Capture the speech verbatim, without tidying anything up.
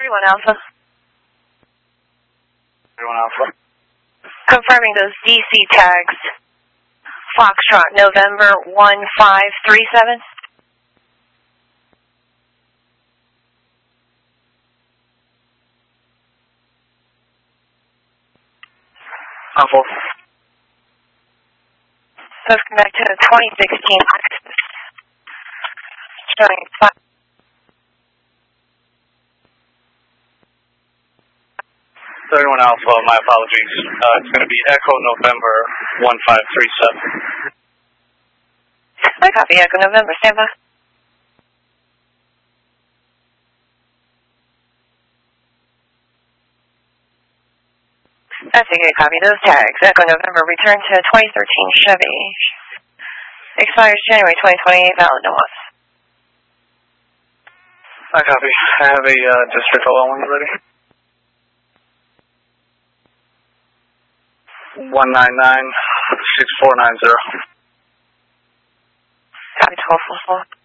thirty-one Alpha. thirty-one Alpha. Confirming those D C tags. Foxtrot, November one five three seven. Alpha. Let's connect to the twenty sixteen Lexus. Showing five. thirty-one Alpha, my apologies. Uh, it's going to be Echo November one five three seven. I copy Echo November, stand by. I think I copy those tags. Echo November, return to twenty thirteen Chevy. Expires January twenty twenty-eight, valid no loss. I copy. I have a uh, district O L one ready. one nine nine six four nine zero. Copy twelve four four.